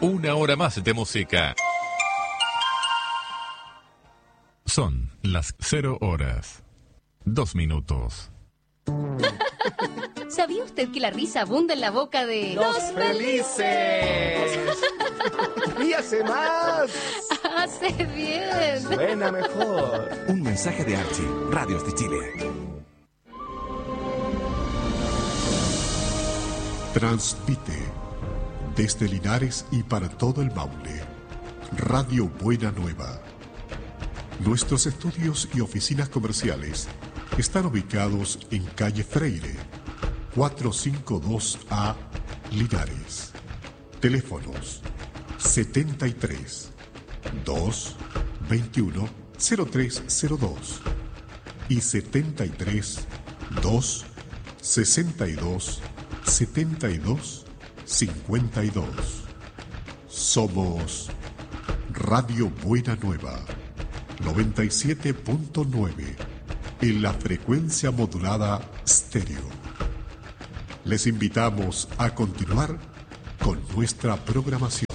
Una hora más de música. Son las 0 horas, 2 minutos. ¿Sabía usted que la risa abunda en la boca de... ¡Los felices! ¡Y hace más! ¡Hace bien! Suena mejor. Un mensaje de Archie, Radios de Chile. Transmite desde Linares y para todo el Maule, Radio Buena Nueva. Nuestros estudios y oficinas comerciales están ubicados en calle Freire, 452A, Linares. Teléfonos 73 2 21 0302 y 73 2 62 72 52. Somos Radio Buena Nueva 97.9 en la frecuencia modulada estéreo. Les invitamos a continuar con nuestra programación.